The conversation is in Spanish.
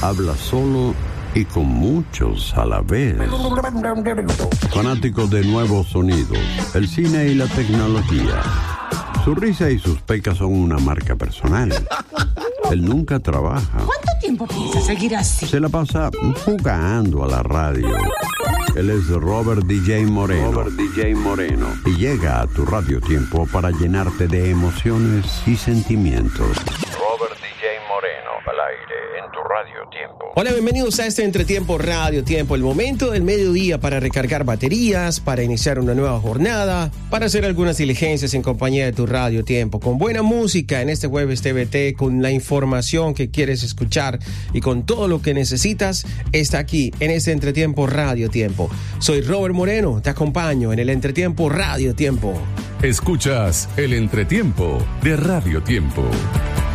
habla solo y con muchos a la vez. Fanático de nuevos sonidos, el cine y la tecnología. Su risa y sus pecas son una marca personal. Él nunca trabaja. ¿Cuánto tiempo piensa seguir así? Se la pasa jugando a la radio. Él es Robert DJ Moreno. Y llega a tu Radio Tiempo para llenarte de emociones y sentimientos. Robert DJ Moreno, al aire en tu Radio Tiempo. Hola, bienvenidos a este Entretiempo Radio Tiempo, el momento del mediodía para recargar baterías, para iniciar una nueva jornada, para hacer algunas diligencias en compañía de tu Radio Tiempo, con buena música en este jueves TVT, con la información que quieres escuchar y con todo lo que necesitas, está aquí en este Entretiempo Radio Tiempo. Soy Robert Moreno, te acompaño en el Entretiempo Radio Tiempo. Escuchas el Entretiempo de Radio Tiempo.